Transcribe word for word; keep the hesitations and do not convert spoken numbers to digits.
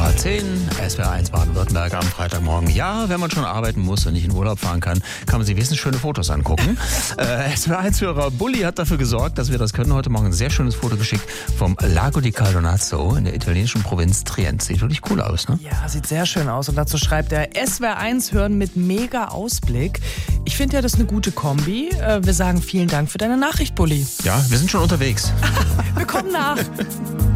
H zehn, S W R eins Baden-Württemberg am Freitagmorgen. Ja, wenn man schon arbeiten muss und nicht in Urlaub fahren kann, kann man sich wenigstens schöne Fotos angucken. äh, S W R eins-Hörer Bulli hat dafür gesorgt, dass wir das können. Heute Morgen ein sehr schönes Foto geschickt vom Lago di Caldonazzo in der italienischen Provinz Trient. Sieht wirklich cool aus, ne? Ja, sieht sehr schön aus. Und dazu schreibt er, S W R eins hören mit mega Ausblick. Ich finde ja, das ist eine gute Kombi. Wir sagen vielen Dank für deine Nachricht, Bulli. Ja, wir sind schon unterwegs. Wir kommen nach.